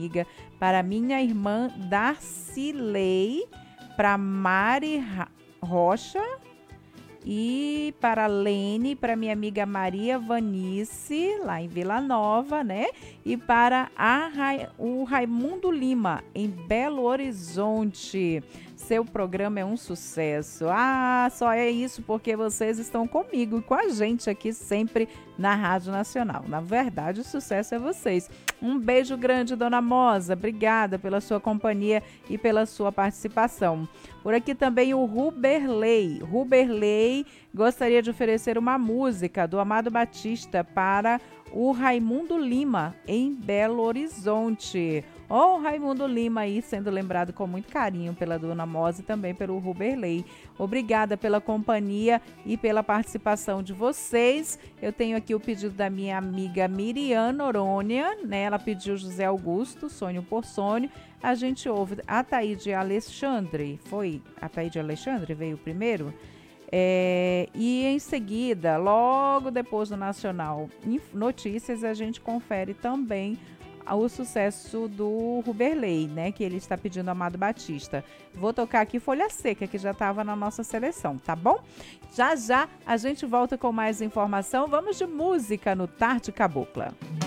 amiga, para minha irmã Darcilei, para Mari Rocha e para Lene, para minha amiga Maria Vanice, lá em Vila Nova, né? E para o Raimundo Lima, em Belo Horizonte. Seu programa é um sucesso. Ah, só é isso porque vocês estão comigo e com a gente aqui sempre na Rádio Nacional. Na verdade, o sucesso é vocês. Um beijo grande, Dona Moza. Obrigada pela sua companhia e pela sua participação. Por aqui também o Ruberley. Ruberley gostaria de oferecer uma música do Amado Batista para o Raimundo Lima, em Belo Horizonte. O Raimundo Lima aí sendo lembrado com muito carinho pela Dona Moza e também pelo Ruberley. Obrigada pela companhia e pela participação de vocês. Eu tenho aqui o pedido da minha amiga Miriam Norônia, né? Ela pediu José Augusto, Sonho por Sonho. A gente ouve a Ataíde Alexandre. Foi a Ataíde Alexandre? Veio primeiro? E em seguida, logo depois do Nacional Notícias, a gente confere também o sucesso do Ruberley, né? Que ele está pedindo Amado Batista. Vou tocar aqui Folha Seca, que já estava na nossa seleção, tá bom? Já já a gente volta com mais informação. Vamos de música no Tarde Cabocla.